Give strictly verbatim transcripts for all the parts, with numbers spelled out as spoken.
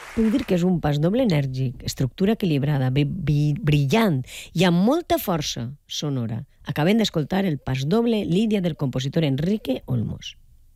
puc dir que és un pasdoble enèrgic, estructura equilibrada, brillant i amb molta força sonora. Acabem d'escoltar el pasdoble Lídia del compositor Enrique Olmos.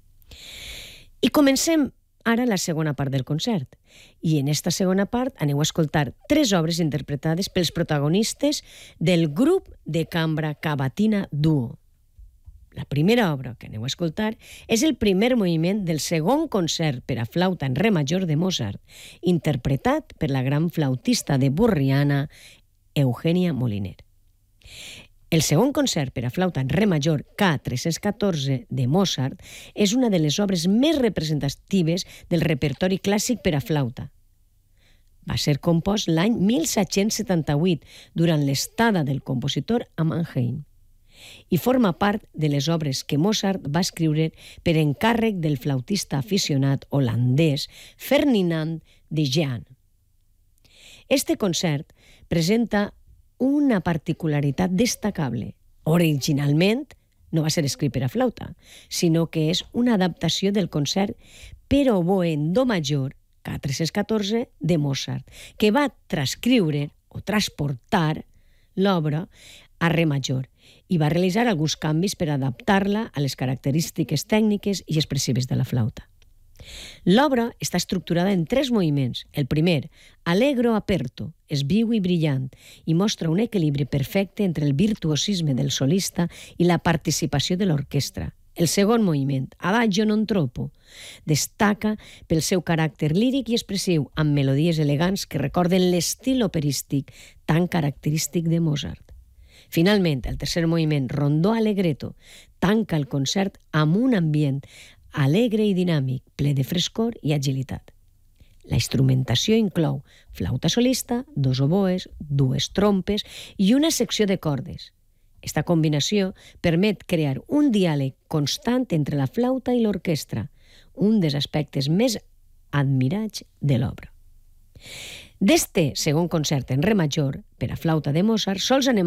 I comencem ara la segona part del concert. I en esta segona part aneu a escoltar tres obres interpretades pels protagonistes del grup de cambra Cavatina Duo. La primera obra que aneu a escoltar és el primer moviment del segon concert per a flauta en re major de Mozart, interpretat per la gran flautista de Borriana, Eugenia Moliner. El segon concert per a flauta en re major K tres-cents catorze de Mozart és una de les obres més representatives del repertori clàssic per a flauta. Va ser compost l'any mil set-cents setanta-vuit, durant l'estada del compositor a Mannheim, i forma part de les obres que Mozart va escriure per encàrrec del flautista aficionat holandès Ferdinand de Jean. Este concert presenta una particularitat destacable. Originalment no va ser escrit per a flauta, sinó que és una adaptació del concert per a oboe en do major K tres-cents catorze de Mozart, que va transcriure o transportar l'obra a re major i va realitzar alguns canvis per adaptar-la a les característiques tècniques i expressives de la flauta. L'obra està estructurada en tres moviments. El primer, allegro aperto, és viu i brillant i mostra un equilibri perfecte entre el virtuosisme del solista i la participació de l'orquestra. El segon moviment, adagio non troppo, destaca pel seu caràcter líric i expressiu, amb melodies elegants que recorden l'estil operístic tan característic de Mozart. Finalment, el tercer moviment, rondó allegretto, tanca el concert amb un ambient alegre i dinàmic, ple de frescor i agilitat. La instrumentació inclou flauta solista, dos oboes, dues trompes i una secció de cordes. Esta combinació permet crear un diàleg constant entre la flauta i l'orquestra, un dels aspectes més admirats de l'obra. D'este segon concert en re major, per a flauta de Mozart, sols anem